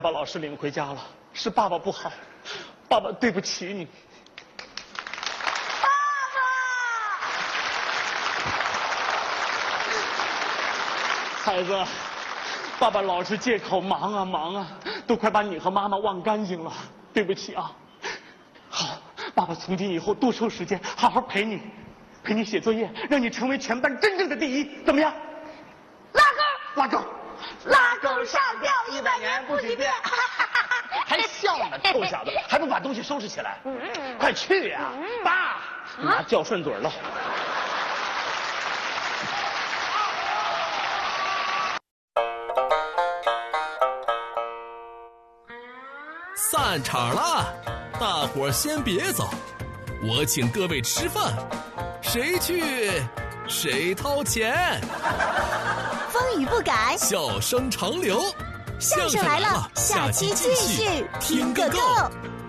把老师领回家了，是爸爸不好，爸爸对不起你。 爸爸，孩子，爸爸老是借口忙啊忙啊，都快把你和妈妈忘干净了，对不起啊。好，爸爸从今以后多抽时间，好好陪你写作业，让你成为全班真正的第一，怎么样？拉钩， 拉钩上吊100年不许变。 还笑呢，臭小子，还不把东西收拾起来？快去呀！爸，妈叫顺嘴了。 散场了，大伙儿先别走，我请各位吃饭，谁去谁掏钱。 风雨不改， 笑声长流。 相声来了，下期继续听个够。